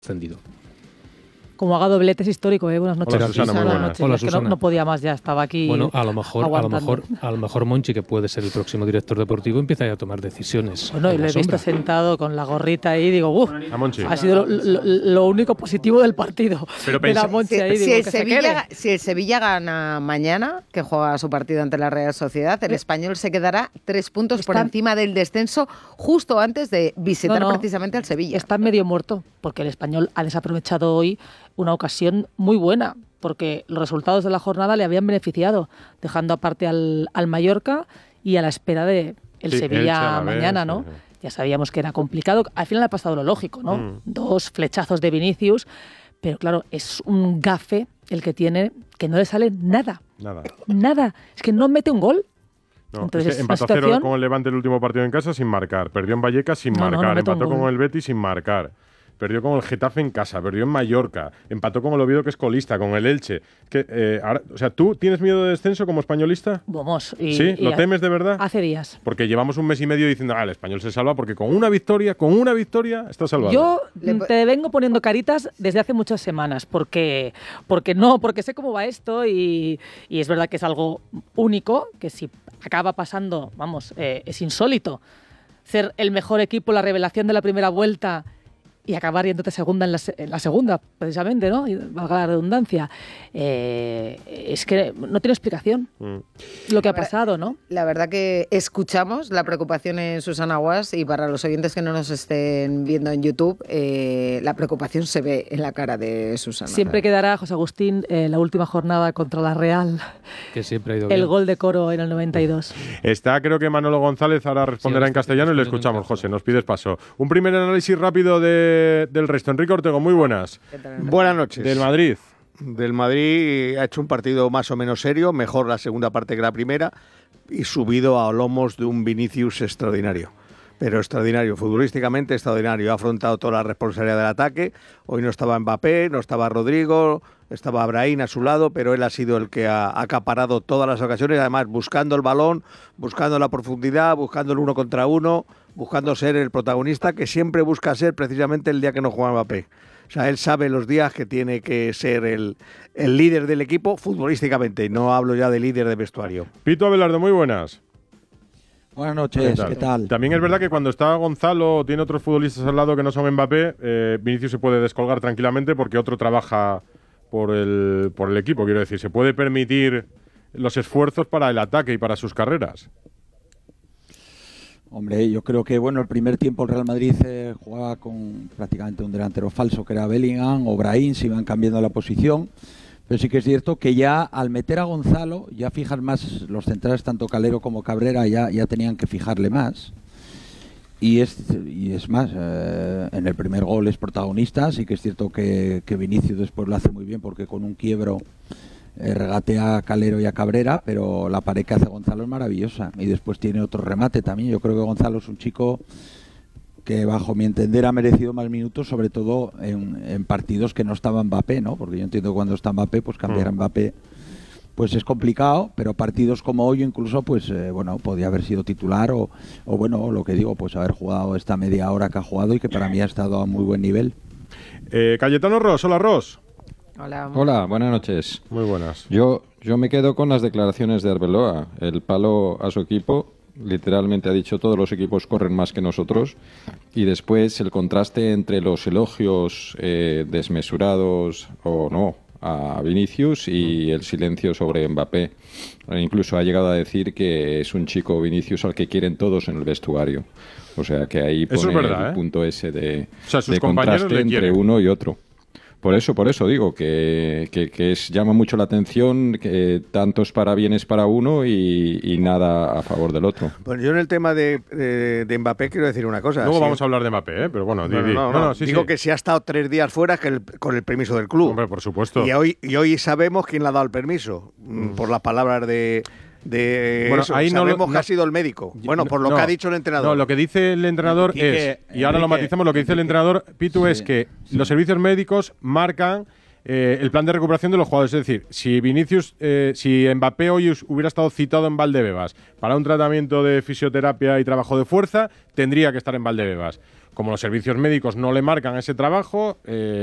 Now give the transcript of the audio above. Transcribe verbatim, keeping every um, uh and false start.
ascendido. Como haga dobletes histórico, ¿eh? Buenas noches. Hola, Susana, muy buenas. Noches. Hola, Es que Susana. no, no podía más, ya estaba aquí. Bueno, a lo mejor, a lo aguantando. mejor, a lo mejor Monchi, que puede ser el próximo director deportivo, empieza ya a tomar decisiones. Bueno, y en lo la he visto sombra. sentado con la gorrita ahí, digo, uff, A Monchi. ha sido lo, lo- lo único positivo del partido. Pero Ver a pensa- Monchi Si, ahí, si digo, el que se Sevilla, quede. si el Sevilla gana mañana, que juega su partido ante la Real Sociedad, el Español se quedará tres puntos por Está- encima del descenso justo antes de visitar No, no. precisamente al Sevilla. Está medio muerto, porque el Español ha desaprovechado hoy una ocasión muy buena, porque los resultados de la jornada le habían beneficiado, dejando aparte al, al Mallorca y a la espera de el Sí, Sevilla Elche a la vez, mañana, ¿no? sí, sí. Ya sabíamos que era complicado. Al final ha pasado lo lógico, ¿no? Mm. Dos flechazos de Vinicius, pero claro, es un gafe el que tiene, que no le sale nada, Nada. nada. Es que no mete un gol. No, Entonces, es que es una empató a cero situación- con el Levante el último partido en casa sin marcar. Perdió en Vallecas sin No, no, no marcar. mete un empató gol. con el Betis sin marcar. Perdió con el Getafe en casa, perdió en Mallorca, empató con el Oviedo, que es colista, con el Elche. Que, eh, ahora, o sea, ¿tú tienes miedo de descenso como españolista? Vamos. Y, ¿Sí? y ¿Lo ha- temes de verdad? Hace días. Porque llevamos un mes y medio diciendo, ah, el Español se salva porque con una victoria, con una victoria, está salvado. Yo Le- te vengo poniendo caritas desde hace muchas semanas, porque, porque no, porque sé cómo va esto y, y es verdad que es algo único, que si acaba pasando, vamos, eh, es insólito. Ser el mejor equipo, la revelación de la primera vuelta y acabar yéndote segunda en la, se- en la segunda, precisamente, ¿no? Y valga la redundancia. Eh, es que no tiene explicación Mm. lo que ha Ahora, pasado, ¿no? La verdad que escuchamos la preocupación en Susana Guas y para los oyentes que no nos estén viendo en YouTube, eh, la preocupación se ve en la cara de Susana. Siempre quedará, José Agustín, eh, la última jornada contra la Real, Que siempre ha ido el bien. gol de Coro en el noventa y dos. Está, creo que Manolo González ahora responderá Sí, en castellano y le respondiendo en escuchamos, castellano. José. Nos pides paso. Un primer análisis rápido de- del resto. Enrique Ortego, muy buenas. ¿Qué tal? Buenas noches. Del Madrid. Del Madrid ha hecho un partido más o menos serio, mejor la segunda parte que la primera, y subido a lomos de un Vinicius extraordinario. Pero extraordinario, futbolísticamente extraordinario. Ha afrontado toda la responsabilidad del ataque. Hoy no estaba Mbappé, no estaba Rodrigo, estaba Brahim a su lado, pero él ha sido el que ha acaparado todas las ocasiones, además buscando el balón, buscando la profundidad, buscando el uno contra uno, buscando ser el protagonista que siempre busca ser precisamente el día que no juega Mbappé. O sea, él sabe los días que tiene que ser el, el líder del equipo futbolísticamente. No hablo ya de líder de vestuario. Pito Abelardo, muy buenas. Buenas noches, ¿Qué ¿qué tal? tal? También es verdad que cuando está Gonzalo o tiene otros futbolistas al lado que no son Mbappé, eh, Vinicius se puede descolgar tranquilamente porque otro trabaja por el, por el equipo. Quiero decir, se puede permitir los esfuerzos para el ataque y para sus carreras. Hombre, yo creo que bueno, el primer tiempo el Real Madrid eh, jugaba con prácticamente un delantero falso que era Bellingham o Brahim, se iban cambiando la posición. Pero sí que es cierto que ya al meter a Gonzalo, ya fijan más los centrales, tanto Calero como Cabrera, ya, ya tenían que fijarle más. Y es, y es más, eh, en el primer gol es protagonista, sí que es cierto que, que Vinicius después lo hace muy bien porque con un quiebro eh, regatea a Calero y a Cabrera, pero la pared que hace Gonzalo es maravillosa. Y después tiene otro remate también. Yo creo que Gonzalo es un chico que bajo mi entender ha merecido más minutos, sobre todo en, en partidos que no estaba Mbappé, ¿no? Porque yo entiendo que cuando está Mbappé, pues cambiar a Mbappé pues es complicado, pero partidos como hoy incluso, pues eh, bueno, podía haber sido titular o, o bueno, lo que digo, pues haber jugado esta media hora que ha jugado y que para mí ha estado a muy buen nivel. Eh, Cayetano Ross, hola Ross. Hola. Hola, buenas noches. Muy buenas. Yo, yo me quedo con las declaraciones de Arbeloa. El palo a su equipo, literalmente ha dicho todos los equipos corren más que nosotros. Y después el contraste entre los elogios eh, desmesurados o no a Vinicius y el silencio sobre Mbappé. Incluso ha llegado a decir que es un chico Vinicius al que quieren todos en el vestuario. O sea que ahí Eso pone es verdad, el ¿eh? punto ese de, O sea, sus de compañeros contraste le entre quieren. uno y otro. Por eso, por eso digo que, que, que es, llama mucho la atención que tantos parabienes para uno y, y nada a favor del otro. Bueno, yo en el tema de, de, de Mbappé quiero decir una cosa. Luego Sí. vamos a hablar de Mbappé, ¿eh? Pero bueno, di, No, no, di. no, no. sí, Digo sí. que si ha estado tres días fuera que el- con el permiso del club. Hombre, por supuesto. Y hoy, y hoy sabemos quién le ha dado el permiso, mm. por las palabras de, de Bueno, eso. ahí no Sabemos lo- que no- ha sido el médico. Bueno, por lo No, que ha dicho el entrenador. No, lo que dice el entrenador Quique, es, y ahora lo Enrique, matizamos, lo que dice el entrenador, Pitu, Sí, es que sí. los servicios médicos marcan eh, el plan de recuperación de los jugadores. Es decir, si Vinicius, eh, si Mbappé hoy us- hubiera estado citado en Valdebebas para un tratamiento de fisioterapia y trabajo de fuerza, tendría que estar en Valdebebas. como los servicios médicos no le marcan ese trabajo, eh,